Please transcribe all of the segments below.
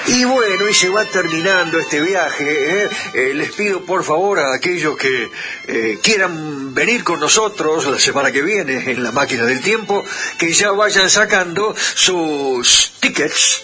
Y bueno, y se va terminando este viaje. Les pido por favor a aquellos que quieran venir con nosotros la semana que viene en la máquina del tiempo, que ya vayan sacando sus tickets,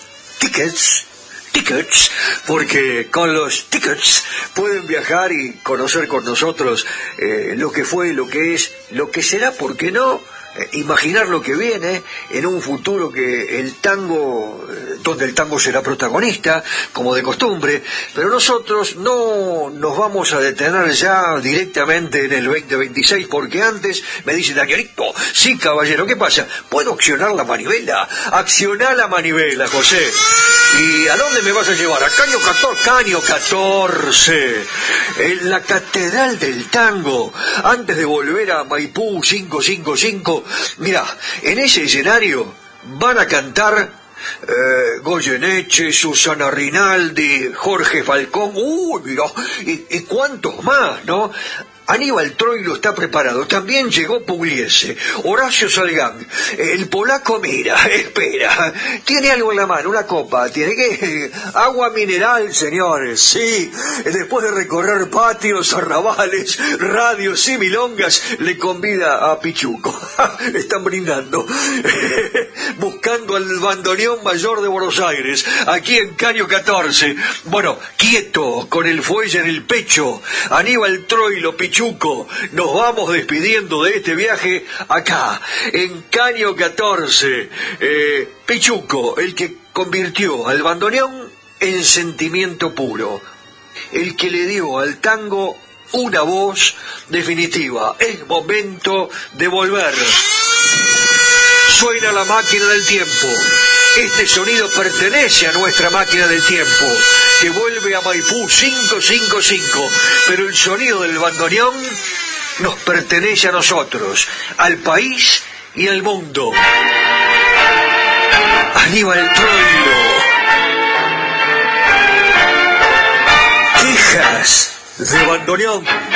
porque con los tickets pueden viajar y conocer con nosotros lo que fue, lo que es, lo que será, ¿por qué no? Imaginar lo que viene en un futuro que el tango, donde el tango será protagonista, como de costumbre, pero nosotros no nos vamos a detener ya directamente en el 2026, porque antes me dice Danielito, sí caballero, ¿qué pasa? ¿Puedo accionar la manivela? Accioná la manivela, José. ¿Y a dónde me vas a llevar? A Caño 14, en la Catedral del Tango, antes de volver a Maipú 555. Mira, en ese escenario van a cantar Goyeneche, Susana Rinaldi, Jorge Falcón, mira, y cuántos más, ¿no? Aníbal Troilo está preparado, también llegó Pugliese, Horacio Salgán, el polaco mira, espera, tiene algo en la mano, una copa, tiene que agua mineral, señores, sí, después de recorrer patios, arrabales, radios y milongas, le convida a Pichuco, están brindando, buscando al bandoneón mayor de Buenos Aires, aquí en Caño 14, bueno, quieto, con el fuelle en el pecho, Aníbal Troilo, Pichuco, nos vamos despidiendo de este viaje acá, en Caño 14. Pichuco, el que convirtió al bandoneón en sentimiento puro, el que le dio al tango una voz definitiva. Es momento de volver. Suena la máquina del tiempo. Este sonido pertenece a nuestra máquina del tiempo, que vuelve a Maipú 555, pero el sonido del bandoneón nos pertenece a nosotros, al país y al mundo. Aníbal Troilo. Quejas de bandoneón.